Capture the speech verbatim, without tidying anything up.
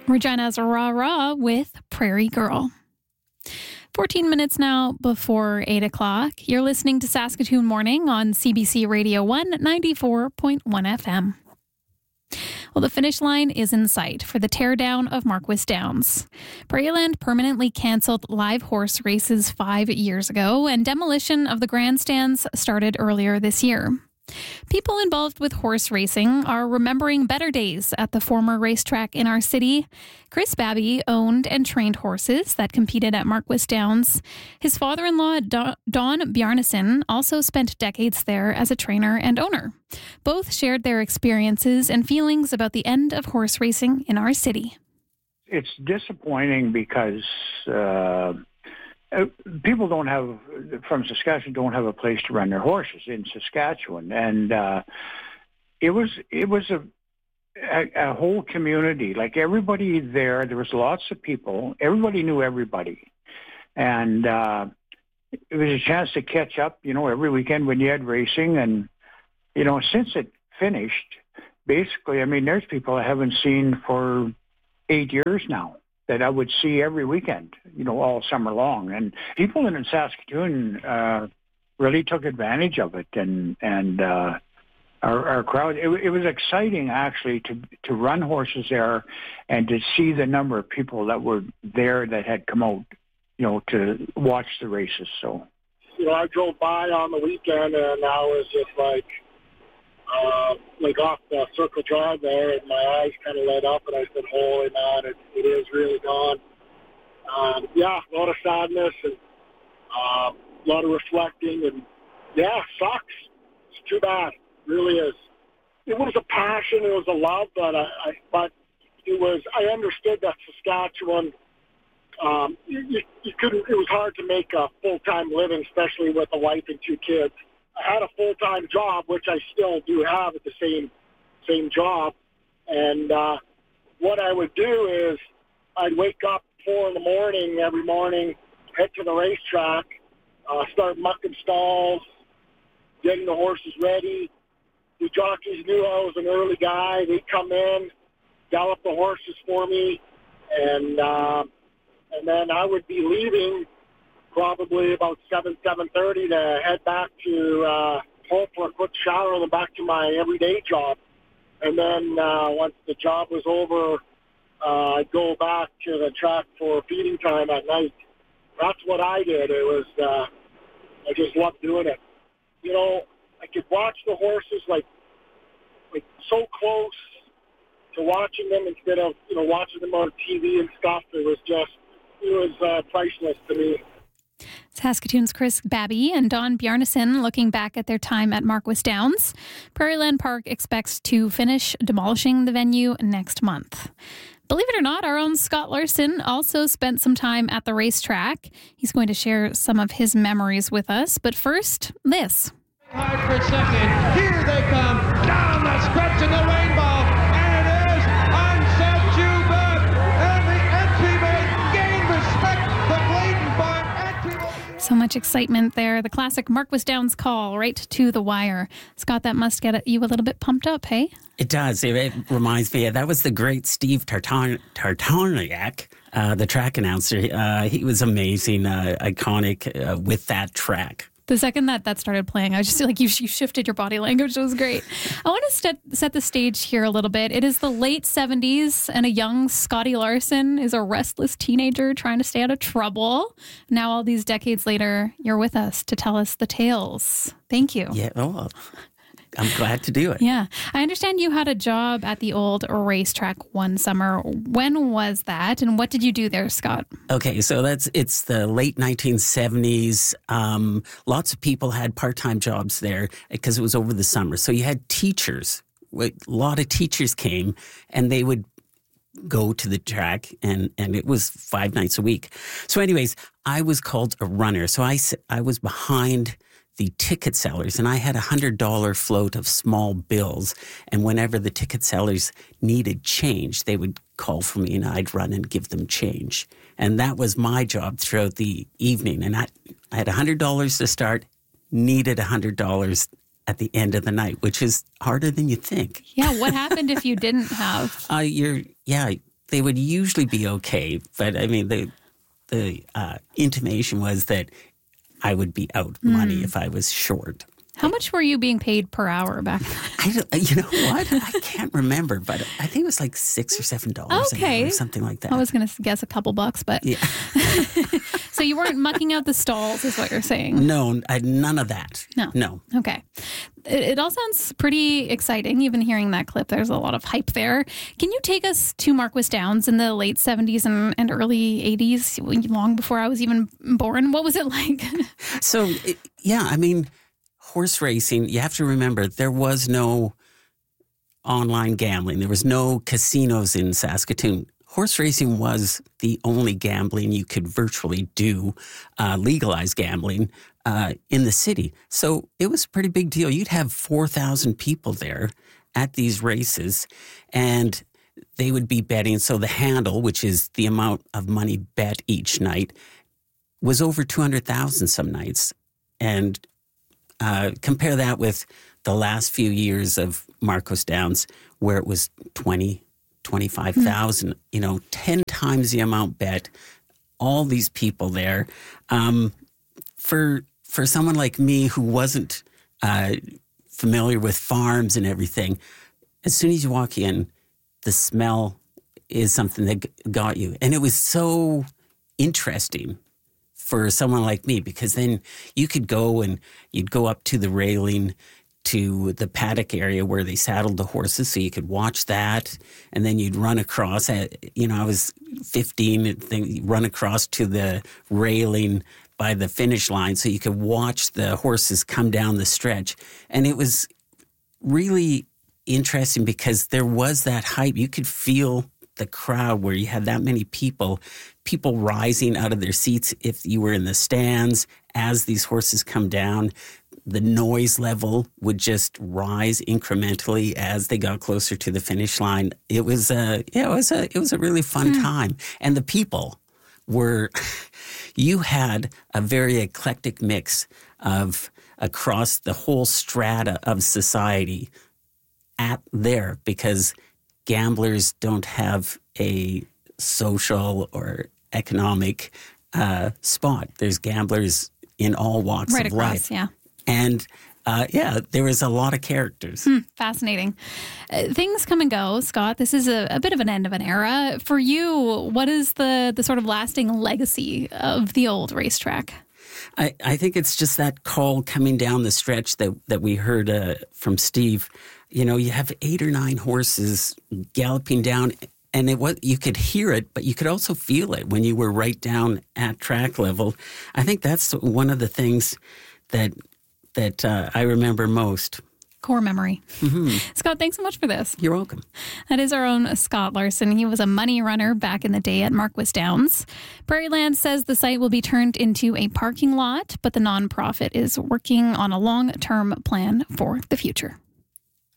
Regina's Rah Rah with Prairie Girl. fourteen minutes now before eight o'clock. You're listening to Saskatoon Morning on C B C Radio one ninety-four point one F M. Well, the finish line is in sight for the teardown of Marquess Downs. Prairieland permanently cancelled live horse races five years ago, and demolition of the grandstands started earlier this year. People involved with horse racing are remembering better days at the former racetrack in our city. Chris Babby owned and trained horses that competed at Marquess Downs. His father-in-law, Don Bjarnason, also spent decades there as a trainer and owner. Both shared their experiences and feelings about the end of horse racing in our city. It's disappointing because uh, people don't have, from Saskatchewan, don't have a place to run their horses in Saskatchewan. And uh, it was it was a, a, a whole community. Like everybody there, there was lots of people. Everybody knew everybody. And uh, it was a chance to catch up, you know, every weekend when you had racing. And, you know, since it finished, basically, I mean, there's people I haven't seen for eight years now that I would see every weekend, you know, all summer long. And people in Saskatoon uh, really took advantage of it. And and uh, our, our crowd, it, it was exciting, actually, to to run horses there and to see the number of people that were there that had come out, you know, to watch the races. So, you know, I drove by on the weekend, and I was just like, Uh, like off the Circle Drive there, and my eyes kind of lit up, and I said, holy man, it, it is really gone. Um, yeah, a lot of sadness and uh, a lot of reflecting, and yeah, sucks. It's too bad. It really is. It was a passion, it was a love, but I, I but it was, I understood that Saskatchewan, um, you, you, you couldn't, it was hard to make a full-time living, especially with a wife and two kids. I had a full-time job, which I still do have at the same same job. And uh, what I would do is I'd wake up four in the morning every morning, head to the racetrack, uh, start mucking stalls, getting the horses ready. The jockeys knew I was an early guy. They'd come in, gallop the horses for me, and uh, and then I would be leaving probably about seven, seven thirty to head back to uh, home for a quick shower and then back to my everyday job. And then uh, once the job was over, uh, I'd go back to the track for feeding time at night. That's what I did. It was, uh, I just loved doing it. You know, I could watch the horses like, like so close to watching them instead of, you know, watching them on T V and stuff. It was just, it was uh, priceless to me. Saskatoon's Chris Babby and Don Bjarnason looking back at their time at Marquess Downs. Prairieland Park expects to finish demolishing the venue next month. Believe it or not, our own Scott Larson also spent some time at the racetrack. He's going to share some of his memories with us. But first, this. Hard for a second. Here they come. Down the stretch in the rainbow. And it is Onset Jubin. And the entry may gain respect. The Bladenbach entry. So much excitement there. The classic Marquess Downs call right to the wire. Scott, that must get you a little bit pumped up, hey? It does. It, it reminds me, that was the great Steve Tartan- Tartaniak, uh, the track announcer. Uh, he was amazing, uh, iconic uh, with that track. The second that that started playing, I was just like, you, you shifted your body language. It was great. I want to set, set the stage here a little bit. It is the late seventies, and a young Scotty Larson is a restless teenager trying to stay out of trouble. Now, all these decades later, you're with us to tell us the tales. Thank you. Yeah, oh, I'm glad to do it. Yeah. I understand you had a job at the old racetrack one summer. When was that, and what did you do there, Scott? Okay, so that's it's the late nineteen seventies. Um, lots of people had part-time jobs there because it was over the summer. So you had teachers. A lot of teachers came, and they would go to the track, and, and it was five nights a week. So anyways, I was called a runner. So I, I was behind the ticket sellers, and I had a hundred dollar float of small bills. And whenever the ticket sellers needed change, they would call for me, and I'd run and give them change. And that was my job throughout the evening. And I, I had a hundred dollars to start, needed a hundred dollars at the end of the night, which is harder than you think. Yeah, what happened if you didn't have? Uh, you're yeah. they would usually be okay. But I mean, the the uh, intimation was that I would be out money mm. if I was short. How much were you being paid per hour back then? I don't, you know what? I can't remember, but I think it was like six or seven dollars okay. an hour or something like that. I was going to guess a couple bucks, but yeah. So you weren't mucking out the stalls, is what you're saying? No, I, none of that. No, no. Okay, it, it all sounds pretty exciting. Even hearing that clip, there's a lot of hype there. Can you take us to Marquess Downs in the late seventies and, and early eighties, long before I was even born? What was it like? So, it, yeah, I mean. Horse racing, you have to remember, there was no online gambling. There was no casinos in Saskatoon. Horse racing was the only gambling you could virtually do, uh, legalized gambling, uh, in the city. So it was a pretty big deal. You'd have four thousand people there at these races, and they would be betting. So the handle, which is the amount of money bet each night, was over two hundred thousand some nights. And Uh, compare that with the last few years of Marquess Downs, where it was twenty, twenty-five thousand, mm. you know, ten times the amount bet, all these people there. Um, for for someone like me who wasn't uh, familiar with farms and everything, as soon as you walk in, the smell is something that g- got you. And it was so interesting for someone like me, because then you could go and you'd go up to the railing to the paddock area where they saddled the horses, so you could watch that, and then you'd run across. You know, I was fifteen, and then run across to the railing by the finish line, so you could watch the horses come down the stretch, and it was really interesting because there was that hype. You could feel the crowd where you had that many people, people rising out of their seats if you were in the stands as these horses come down. The noise level would just rise incrementally as they got closer to the finish line. It was a, yeah, it was a, it was a really fun mm. time. And the people were, you had a very eclectic mix of across the whole strata of society at there, because gamblers don't have a social or economic uh, spot. There's gamblers in all walks right of across, life. Yeah. And uh, yeah, there was a lot of characters. Hmm, fascinating. Uh, things come and go, Scott. This is a, a bit of an end of an era. For you, what is the, the sort of lasting legacy of the old racetrack? I, I think it's just that call coming down the stretch that, that we heard uh, from Steve. You know, you have eight or nine horses galloping down, and it was, you could hear it, but you could also feel it when you were right down at track level. I think that's one of the things that that uh, I remember most. Core memory. Mm-hmm. Scott, thanks so much for this. You're welcome. That is our own Scott Larson. He was a money runner back in the day at Marquess Downs. Prairieland says the site will be turned into a parking lot, but the nonprofit is working on a long-term plan for the future.